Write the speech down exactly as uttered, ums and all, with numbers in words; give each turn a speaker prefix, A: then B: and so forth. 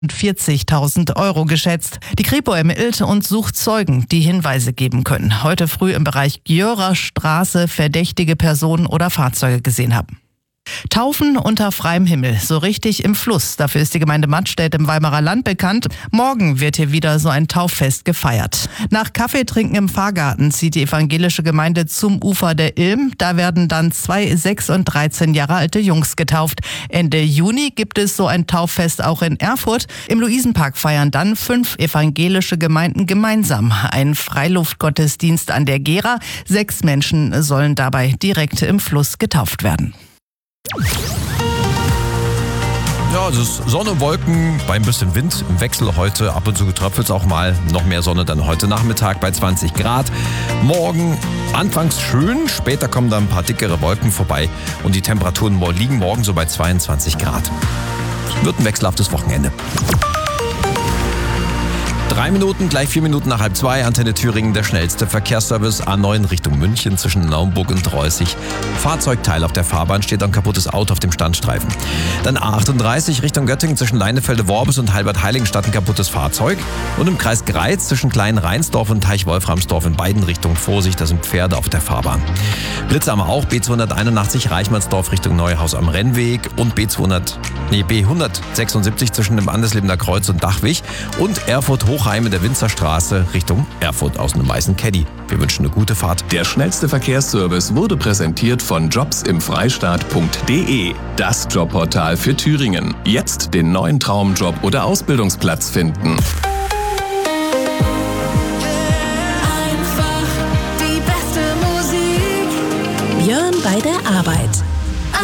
A: vierzigtausend Euro geschätzt. Die Kripo ermittelt und sucht Zeugen, die Hinweise geben können. Heute früh im Bereich Gjörer Straße verdächtige Personen oder Fahrzeuge gesehen haben. Taufen unter freiem Himmel, so richtig im Fluss. Dafür ist die Gemeinde Mattstedt im Weimarer Land bekannt. Morgen wird hier wieder so ein Tauffest gefeiert. Nach Kaffeetrinken im Fahrgarten zieht die evangelische Gemeinde zum Ufer der Ilm. Da werden dann zwei sechs und dreizehn Jahre alte Jungs getauft. Ende Juni gibt es so ein Tauffest auch in Erfurt. Im Luisenpark feiern dann fünf evangelische Gemeinden gemeinsam ein Freiluftgottesdienst an der Gera. Sechs Menschen sollen dabei direkt im Fluss getauft werden.
B: Ja, es ist Sonne, Wolken, bei ein bisschen Wind im Wechsel heute. Ab und zu getröpfelt es auch mal. Noch mehr Sonne dann heute Nachmittag bei zwanzig Grad. Morgen anfangs schön, später kommen dann ein paar dickere Wolken vorbei. Und die Temperaturen liegen morgen so bei zweiundzwanzig Grad. Wird ein wechselhaftes Wochenende. Drei Minuten, gleich vier Minuten nach halb zwei, Antenne Thüringen, der schnellste Verkehrsservice A neun Richtung München zwischen Naumburg und Reußig. Fahrzeugteil auf der Fahrbahn, steht ein kaputtes Auto auf dem Standstreifen. Dann A achtunddreißig Richtung Göttingen zwischen Leinefelde-Worbis und Halbert-Heiligenstadt ein kaputtes Fahrzeug. Und im Kreis Greiz zwischen Klein-Rheinsdorf und Teich-Wolframsdorf in beiden Richtungen Vorsicht, da sind Pferde auf der Fahrbahn. Blitze haben wir auch, B zweihunderteinundachtzig Reichmannsdorf Richtung Neuhaus am Rennweg und B zweihundert, nee, B hundertsechsundsiebzig zwischen dem Anderslebener Kreuz und Dachwig und Erfurt Hochheim in der Winzerstraße Richtung Erfurt aus einem weißen Caddy. Wir wünschen eine gute Fahrt.
C: Der schnellste Verkehrsservice wurde präsentiert von jobs im freistaat punkt de, das Jobportal für Thüringen. Jetzt den neuen Traumjob oder Ausbildungsplatz finden.